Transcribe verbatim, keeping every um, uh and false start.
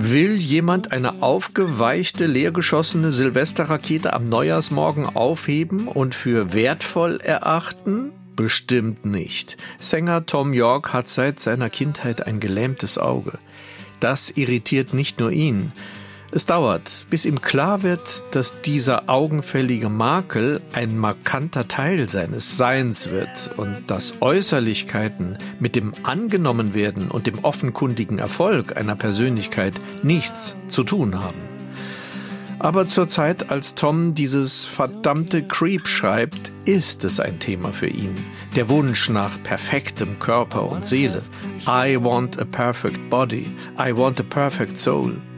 Will jemand eine aufgeweichte, leergeschossene Silvesterrakete am Neujahrsmorgen aufheben und für wertvoll erachten? Bestimmt nicht. Sänger Thom Yorke hat seit seiner Kindheit ein gelähmtes Auge. Das irritiert nicht nur ihn. Es dauert, bis ihm klar wird, dass dieser augenfällige Makel ein markanter Teil seines Seins wird und dass Äußerlichkeiten mit dem Angenommenwerden und dem offenkundigen Erfolg einer Persönlichkeit nichts zu tun haben. Aber zur Zeit, als Thom dieses verdammte Creep schreibt, ist es ein Thema für ihn. Der Wunsch nach perfektem Körper und Seele. I want a perfect body. I want a perfect soul.